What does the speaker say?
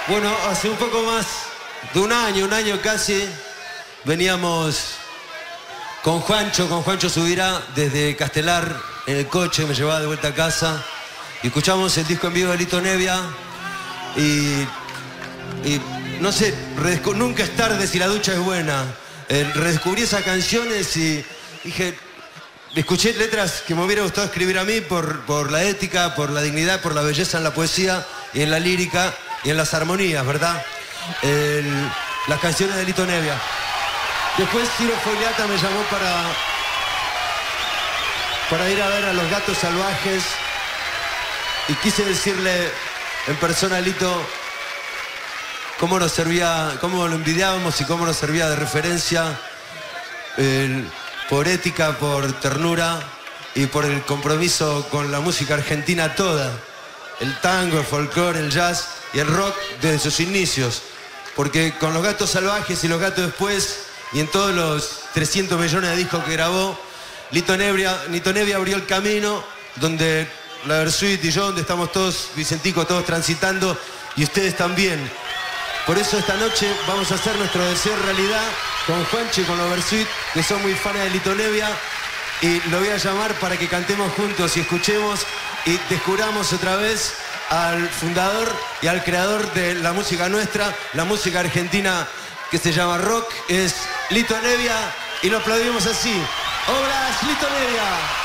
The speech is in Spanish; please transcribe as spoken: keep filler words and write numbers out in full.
Bueno, hace un poco más de un año, un año casi, veníamos con Juancho, con Juancho Subirá, desde Castelar, en el coche, me llevaba de vuelta a casa, y escuchamos el disco en vivo de Lito Nevia, y, y no sé, nunca es tarde si la ducha es buena. Eh, redescubrí esas canciones y dije, escuché letras que me hubiera gustado escribir a mí por, por la ética, por la dignidad, por la belleza en la poesía y en la lírica y en las armonías, ¿verdad? El, las canciones de Lito Nevia. Después Ciro Fogliata me llamó para, para ir a ver a Los Gatos Salvajes y quise decirle en persona a Lito cómo nos servía, cómo lo envidiábamos y cómo nos servía de referencia, el, por ética, por ternura y por el compromiso con la música argentina toda, el tango, el folclore, el jazz y el rock desde sus inicios, porque con Los Gatos Salvajes y Los Gatos Después y en todos los trescientos millones de discos que grabó, Lito Nevia, Lito Nevia abrió el camino donde la Versuit y yo, donde estamos todos, Vicentico, todos transitando, y ustedes también. Por eso esta noche vamos a hacer nuestro deseo realidad con Juancho y con los Versuit, que son muy fans de Lito Nevia, y lo voy a llamar para que cantemos juntos y escuchemos y descubramos otra vez al fundador y al creador de la música nuestra, la música argentina que se llama rock, es Lito Nevia, y lo aplaudimos así. ¡Obras Lito Nevia!